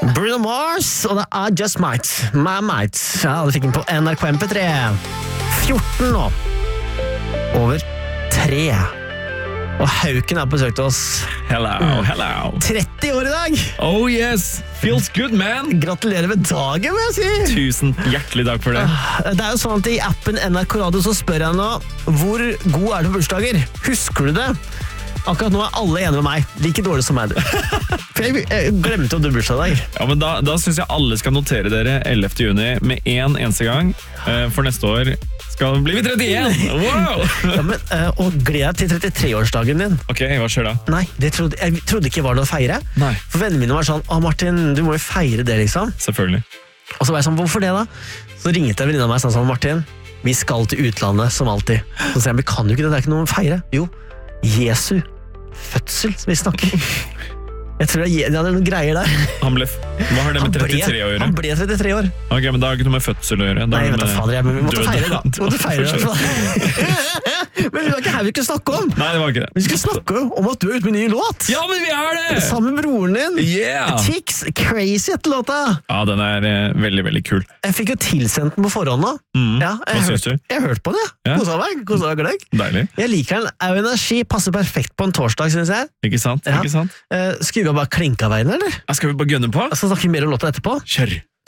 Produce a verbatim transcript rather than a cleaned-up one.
Bruno Mars, og det er Just Might. My Might. Ja, du fikk den på N R K M P tre. fjorten nå. Over tre. Og Hauken har besøkt oss. Hello, hello. tretti år i dag. Oh yes, feels good, man. Gratulerer med dagen, vil jeg si. Tusen hjertelig takk for det. Det er jo sånn at i appen N R K Radio så spør jeg nå, hvor god er du på bursdager? Husker du det? Akkurat nå er alle enige med meg. Like dårlig som meg, du. For jeg, jeg glemte om du bursdag i dag. Ja, men da, da synes jeg alle skal notere dere ellevte juni med en eneste gang. For neste år skal bli vi trettien. Wow! Ja, men, uh, og gled deg til trettitre-årsdagen din. Ok, hva skjer da? Nei, det trodde, jeg trodde ikke var noe å feire. Nei. For vennene mine var sånn, å Martin, du må jo feire det liksom. Selvfølgelig. Og så var jeg sånn, hvorfor det da? Så ringte jeg venninna meg og sa sånn, Martin, vi skal til utlandet som alltid. Så sa jeg, men kan du ikke det, det er ikke noe å feire. Jo, Jesu fødsel som vi snakker. Jeg tror det er noen greier der. Han ble, hva har det med trettitre å gjøre? Han ble trettitre år. Ok, men da har det ikke noe med fødsel å gjøre. Da Nei, er det vet du med fader, jeg, men vi måtte død. feire da. Vi måtte feire det. Men det var ikke her vi skulle snakke om. Nei, det var ikke det. Vi skulle snakke om at du er ute med en ny låt. Ja, men vi er det! Sammen med broren din. Yeah! Tix, Crazy etter låta. Ja, den er eh, veldig, veldig kul. Jeg fikk jo tilsendt den på forhånd da. Mm. Ja, jeg, Hva hør, synes du? jeg har hørt på den, Ja. Kosa meg, kosa meg gløgg. Deilig. Jeg liker den. Au energi passer perfekt på en torsdag, synes jeg. Ikke sant? Ja. Ikke sant? Uh, Skulle vi bare klinke av veien, eller? Ja, skal vi bare gønne på? Jeg skal snakke mer om låta etterpå. Kjør!